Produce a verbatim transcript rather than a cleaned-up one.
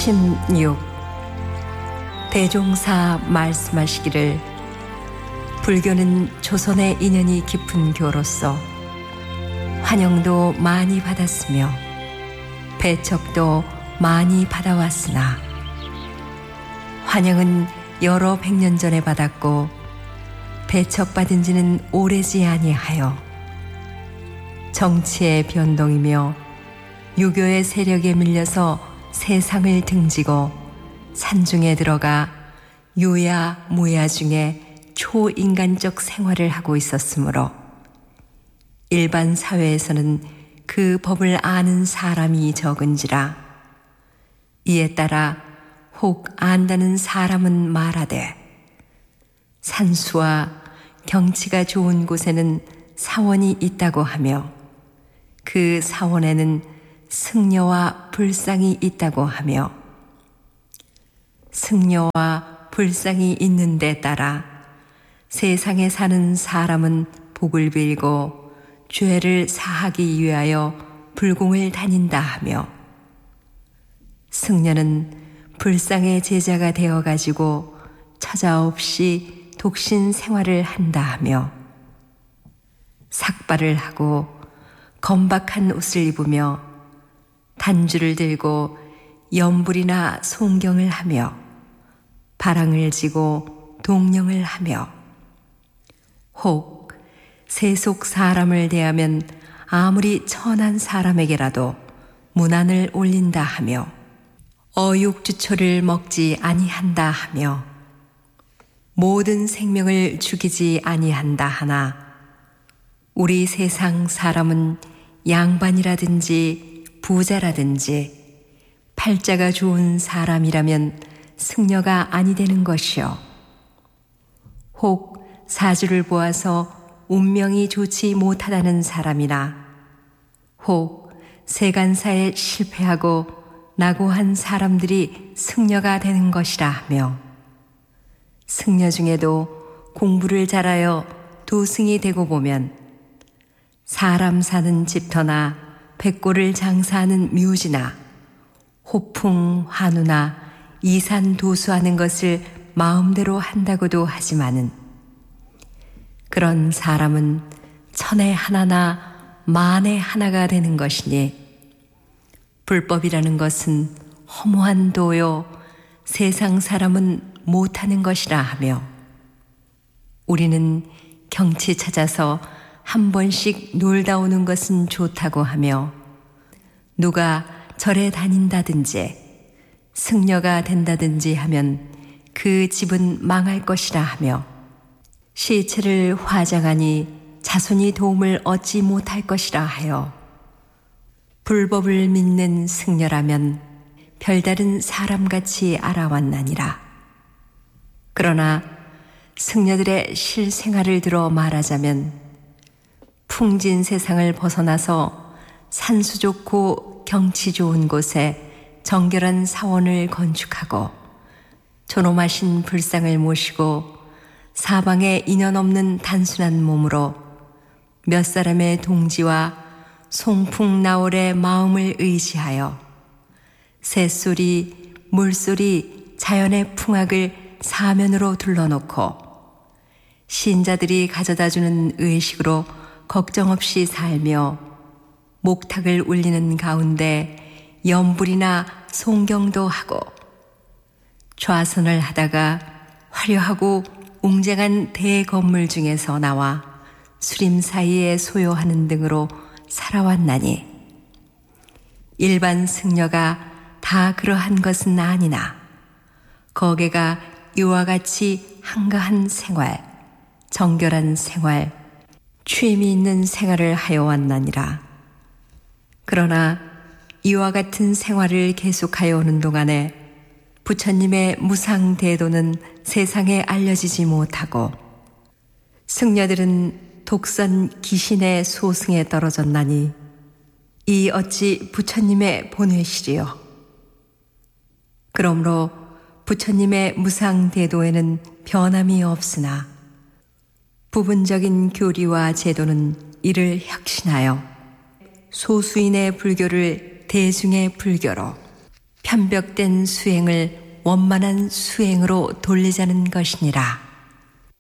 십육. 대종사 말씀하시기를 불교는 조선의 인연이 깊은 교로서 환영도 많이 받았으며 배척도 많이 받아왔으나 환영은 여러 백년 전에 받았고 배척받은 지는 오래지 아니하여 정치의 변동이며 유교의 세력에 밀려서 세상을 등지고 산중에 들어가 유야 무야 중에 초인간적 생활을 하고 있었으므로 일반 사회에서는 그 법을 아는 사람이 적은지라 이에 따라 혹 안다는 사람은 말하되 산수와 경치가 좋은 곳에는 사원이 있다고 하며 그 사원에는 승려와 불상이 있다고 하며 승려와 불상이 있는 데 따라 세상에 사는 사람은 복을 빌고 죄를 사하기 위하여 불공을 다닌다 하며 승려는 불상의 제자가 되어가지고 처자 없이 독신 생활을 한다 하며 삭발을 하고 건박한 옷을 입으며 단주를 들고 연불이나 송경을 하며 바랑을 지고 동령을 하며 혹 세속 사람을 대하면 아무리 천한 사람에게라도 문안을 올린다 하며 어육주초를 먹지 아니한다 하며 모든 생명을 죽이지 아니한다 하나 우리 세상 사람은 양반이라든지 부자라든지 팔자가 좋은 사람이라면 승려가 아니 되는 것이요 혹 사주를 보아서 운명이 좋지 못하다는 사람이나 혹 세간사에 실패하고 낙오한 사람들이 승려가 되는 것이라 하며 승려 중에도 공부를 잘하여 도승이 되고 보면 사람 사는 집터나 백골을 장사하는 묘지나 호풍 환우나 이산 도수하는 것을 마음대로 한다고도 하지만은 그런 사람은 천에 하나나 만에 하나가 되는 것이니 불법이라는 것은 허무한 도요 세상 사람은 못하는 것이라 하며 우리는 경치 찾아서 한 번씩 놀다 오는 것은 좋다고 하며 누가 절에 다닌다든지 승려가 된다든지 하면 그 집은 망할 것이라 하며 시체를 화장하니 자손이 도움을 얻지 못할 것이라 하여 불법을 믿는 승려라면 별다른 사람같이 알아왔나니라. 그러나 승려들의 실생활을 들어 말하자면 풍진 세상을 벗어나서 산수 좋고 경치 좋은 곳에 정결한 사원을 건축하고 존엄하신 불상을 모시고 사방에 인연 없는 단순한 몸으로 몇 사람의 동지와 송풍나올의 마음을 의지하여 새소리, 물소리, 자연의 풍악을 사면으로 둘러놓고 신자들이 가져다주는 의식으로 걱정 없이 살며 목탁을 울리는 가운데 연불이나 송경도 하고 좌선을 하다가 화려하고 웅장한 대건물 중에서 나와 수림 사이에 소요하는 등으로 살아왔나니 일반 승려가 다 그러한 것은 아니나 거기가 이와 같이 한가한 생활, 정결한 생활, 취미 있는 생활을 하여 왔나니라. 그러나 이와 같은 생활을 계속하여 오는 동안에 부처님의 무상대도는 세상에 알려지지 못하고 승려들은 독선 기신의 소승에 떨어졌나니 이 어찌 부처님의 본회시리요. 그러므로 부처님의 무상대도에는 변함이 없으나 부분적인 교리와 제도는 이를 혁신하여 소수인의 불교를 대중의 불교로 편벽된 수행을 원만한 수행으로 돌리자는 것이니라.